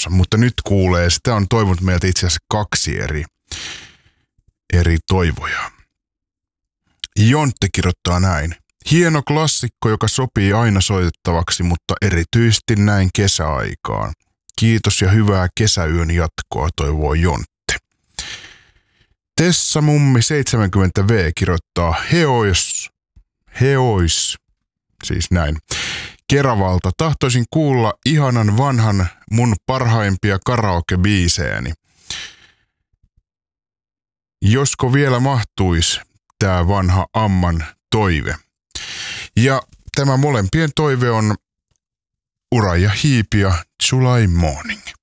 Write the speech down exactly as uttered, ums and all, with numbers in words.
tossa, mutta nyt kuulee, sitä on toivonut meiltä itse asiassa kaksi eri, eri toivoja. Jontte kirjoittaa näin. Hieno klassikko, joka sopii aina soitettavaksi, mutta erityisesti näin kesäaikaan. Kiitos ja hyvää kesäyön jatkoa, toivoo Jontte. Tessa Mummi seitsemänkymmentä vuotias kirjoittaa Heois, Heois, siis näin. Keravalta tahtoisin kuulla ihanan vanhan mun parhaimpia karaoke-biisejäni. Josko vielä mahtuisi tää vanha Amman toive. Ja tämä molempien toive on Uraija Hiipi ja July Morning.